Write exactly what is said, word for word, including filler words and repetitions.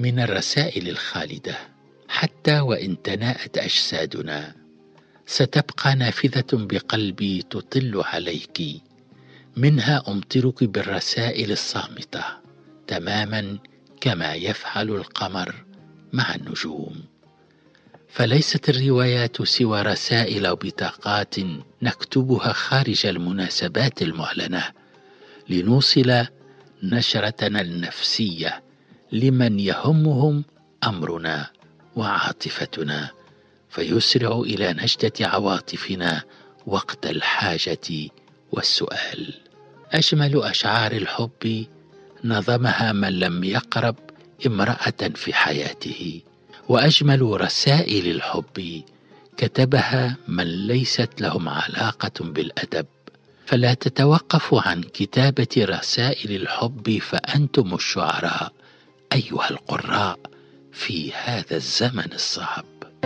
من الرسائل الخالدة: حتى وإن تناءت أجسادنا ستبقى نافذة بقلبي تطل عليك، منها أمطرك بالرسائل الصامتة تماما كما يفعل القمر مع النجوم. فليست الروايات سوى رسائل أو بطاقات نكتبها خارج المناسبات المعلنة لنوصل نشرتنا النفسية لمن يهمهم أمرنا وعاطفتنا، فيسرع إلى نجدة عواطفنا وقت الحاجة والسؤال. أجمل أشعار الحب نظمها من لم يقرب امرأة في حياته، وأجمل رسائل الحب كتبها من ليست لهم علاقة بالأدب. فلا تتوقفوا عن كتابة رسائل الحب، فأنتم الشعراء أيها القراء في هذا الزمن الصعب.